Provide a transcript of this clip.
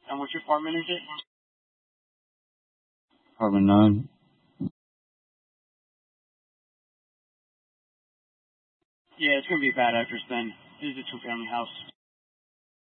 And which apartment is it? Apartment 9. Yeah, it's gonna be a bad address then. This is a two-family house.